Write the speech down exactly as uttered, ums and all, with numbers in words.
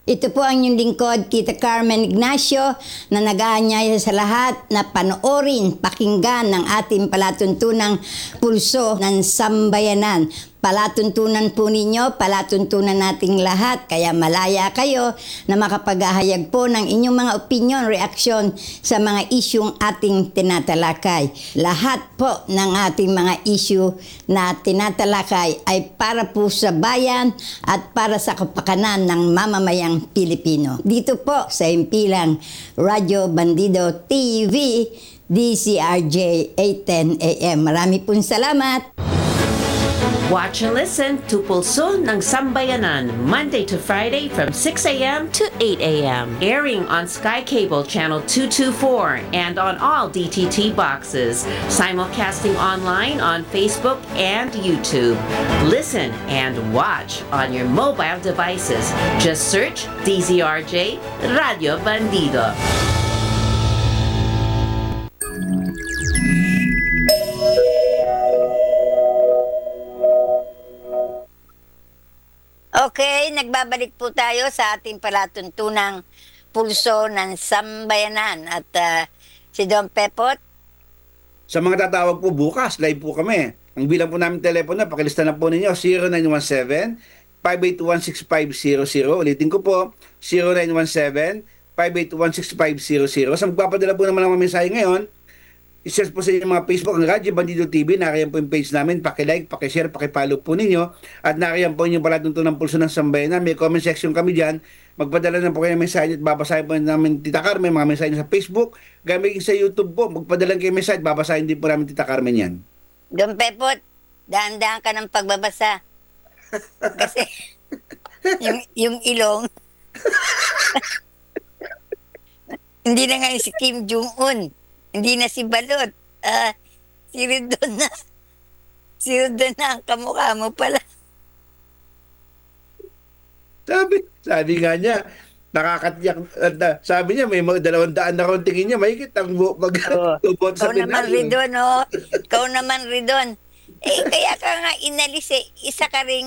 Ito po ang inyong lingkod, Tita Carmen Ignacio, na nag-aanyaya sa lahat na panoorin, pakinggan ng ating palatuntunang pulso ng sambayanan. Palatuntunan po ninyo, palatuntunan nating lahat, kaya malaya kayo na makapaghahayag po ng inyong mga opinion, reaksyon sa mga isyung ating tinatalakay. Lahat po ng ating mga issue na tinatalakay ay para po sa bayan at para sa kapakanan ng mamamayang Pilipino. Dito po sa himpilang Radyo Bandido T V, D C R J eight ten A M. Marami pong salamat! Watch and listen to Pulso ng Sambayanan, Monday to Friday from six a m to eight a m Airing on Sky Cable Channel two twenty-four and on all D T T boxes. Simulcasting online on Facebook and YouTube. Listen and watch on your mobile devices. Just search D Z R J Radio Bandido. Okay, nagbabalik po tayo sa ating palatuntunang pulso ng sambayanan. At uh, si Don Pepot. Sa mga tatawag po bukas, live po kami. Ang bilang po namin telepono, pakilista na po ninyo, zero nine one seven, five eight one, six five zero zero. Ulitin ko po, zero nine one seven, five eight one, six five zero zero. Sa magpapadala po naman ng mga mensahe ngayon, i-search po sa inyong mga Facebook ang Radyo Bandido T V. Nakariyan po yung page namin. Paki-like, paki-share, paki-follow po ninyo. At nakariyan po yung palatuntunan ng pulso ng sambayanan. May comment section kami dyan. Magpadala na po kayo ng mensahe at babasahin po namin Tita Carmen. Mga mensahe sa Facebook. Gamit sa YouTube po. Magpadala kayo mensahe at babasahin din po namin Tita Carmen yan. Don Pepot, daan-daan ka ng pagbabasa. Kasi yung, yung ilong, hindi na nga si Kim Jong-un. Hindi na si Balot. Uh, si Ridon na. Si Ridon na ang kamukha mo pala. Sabi, sabi nga niya, nakakatiyak. Uh, sabi niya, may mga dalawang daan na kung tingin niya, mahigit ang bu- mag Oh. tubot sa Ikaw naman, Pinay. Ridon, oh. Ikaw naman, Ridon. Eh, kaya ka nga inalis eh. Isa ka ring